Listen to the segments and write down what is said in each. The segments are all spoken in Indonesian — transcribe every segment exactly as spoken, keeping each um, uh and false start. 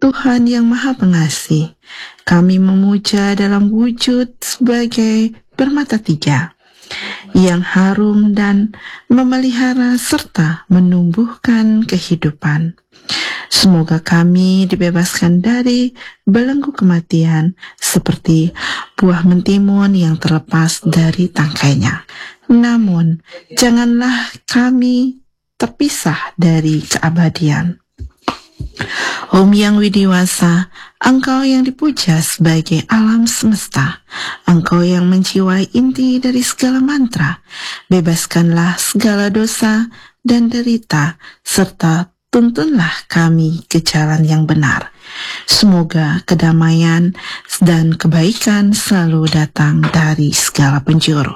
Tuhan yang Maha Pengasih, kami memuja dalam wujud sebagai bermata tiga, yang harum dan memelihara serta menumbuhkan kehidupan. Semoga kami dibebaskan dari belenggu kematian seperti buah mentimun yang terlepas dari tangkainya. Namun, janganlah kami terpisah dari keabadian. Om yang widiwasa, Engkau yang dipuja sebagai alam semesta, Engkau yang menjiwai inti dari segala mantra, bebaskanlah segala dosa dan derita, serta tuntunlah kami ke jalan yang benar. Semoga kedamaian dan kebaikan selalu datang dari segala penjuru.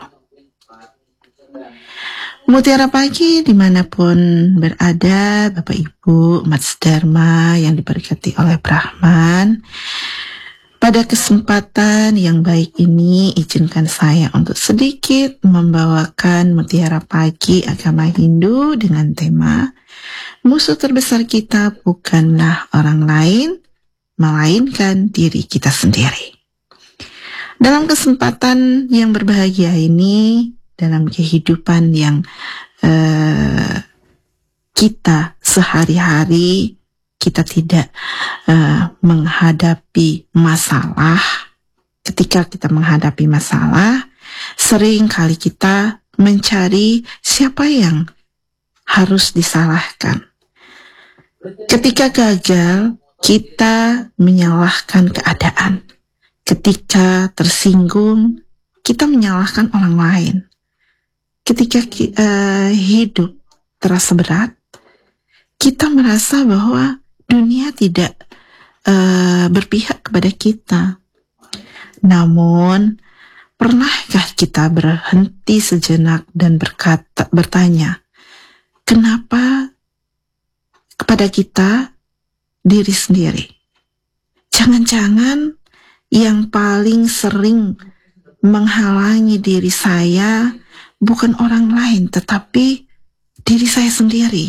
Mutiara Pagi dimanapun berada, Bapak Ibu umat sedharma yang diberkati oleh Brahman, pada kesempatan yang baik ini izinkan saya untuk sedikit membawakan Mutiara Pagi agama Hindu dengan tema musuh terbesar kita bukanlah orang lain, melainkan diri kita sendiri. Dalam kesempatan yang berbahagia ini, dalam kehidupan yang uh, kita sehari-hari, kita tidak uh, menghadapi masalah. Ketika kita menghadapi masalah, sering kali kita mencari siapa yang harus disalahkan. Ketika gagal, kita menyalahkan keadaan. Ketika tersinggung, kita menyalahkan orang lain. Ketika uh, hidup terasa berat, kita merasa bahwa dunia tidak uh, berpihak kepada kita. Namun, pernahkah kita berhenti sejenak dan berkata, bertanya, kenapa kepada kita diri sendiri? Jangan-jangan yang paling sering menghalangi diri saya bukan orang lain, tetapi diri saya sendiri.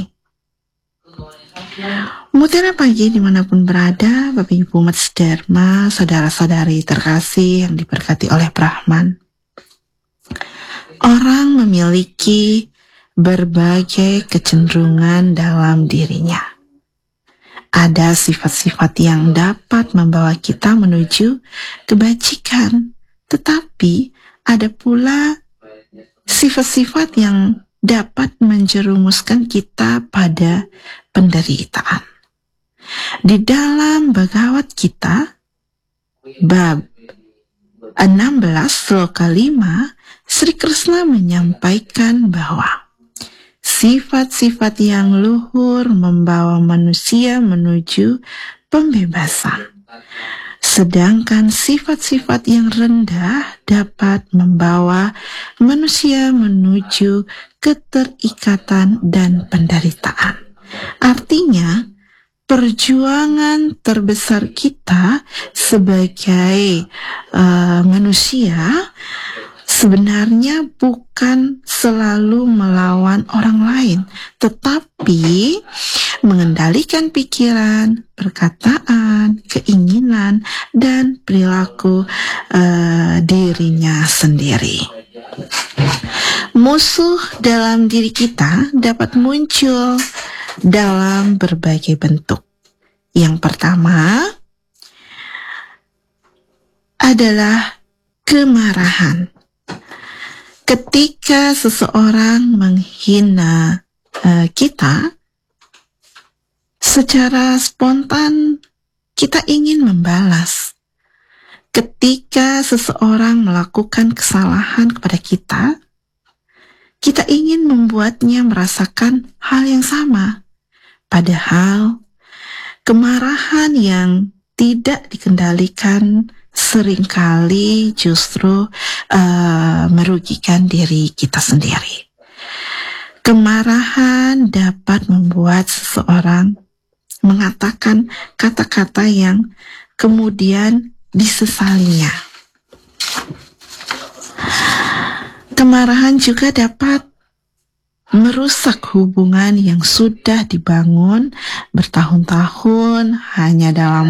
Mutiara Pagi dimanapun berada, Bapak Ibu umat sedharma, saudara-saudari terkasih yang diberkati oleh Brahman. Orang memiliki berbagai kecenderungan dalam dirinya. Ada sifat-sifat yang dapat membawa kita menuju kebajikan, tetapi ada pula sifat-sifat yang dapat menjerumuskan kita pada penderitaan. Di dalam Bhagavad Gita, bab enam belas sloka lima, Sri Krishna menyampaikan bahwa sifat-sifat yang luhur membawa manusia menuju pembebasan. Sedangkan sifat-sifat yang rendah dapat membawa manusia menuju keterikatan dan penderitaan. Artinya, perjuangan terbesar kita sebagai uh, manusia sebenarnya bukan selalu melawan orang lain, tetapi mengendalikan pikiran, perkataan, keinginan, dan perilaku uh, dirinya sendiri. Musuh dalam diri kita dapat muncul dalam berbagai bentuk. Yang pertama adalah kemarahan. Ketika seseorang menghina uh, kita, secara spontan kita ingin membalas. Ketika seseorang melakukan kesalahan kepada kita, kita ingin membuatnya merasakan hal yang sama. Padahal kemarahan yang tidak dikendalikan seringkali justru uh, merugikan diri kita sendiri. Kemarahan dapat membuat seseorang mengatakan kata-kata yang kemudian disesalinya. Kemarahan juga dapat merusak hubungan yang sudah dibangun bertahun-tahun hanya dalam